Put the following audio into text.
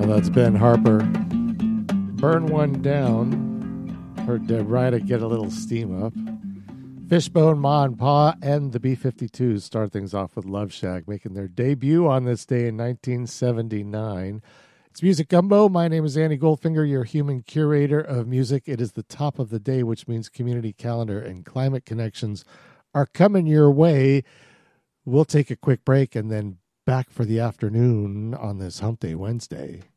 That's Ben Harper. Burn One Down. Heard Deb Ryder get a little steam up. Fishbone, Ma and Pa, and the B-52s start things off with Love Shack, making their debut on this day in 1979. It's Music Gumbo. My name is Andy Goldfinger, your human curator of music. It is the top of the day, which means community calendar and climate connections are coming your way. We'll take a quick break and then back for the afternoon on this Hump Day Wednesday.